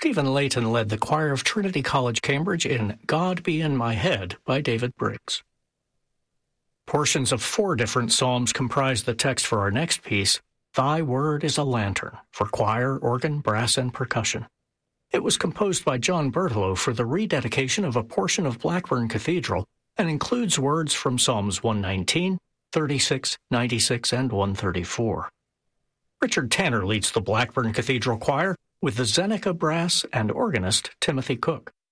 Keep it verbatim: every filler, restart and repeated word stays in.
Stephen Layton led the choir of Trinity College, Cambridge in God Be in My Head by David Briggs. Portions of four different psalms comprise the text for our next piece, Thy Word is a Lantern, for choir, organ, brass, and percussion. It was composed by John Berthelot for the rededication of a portion of Blackburn Cathedral and includes words from Psalms one nineteen, thirty-six, ninety-six, and one thirty-four. Richard Tanner leads the Blackburn Cathedral Choir with the Zeneca Brass and organist Timothy Cook.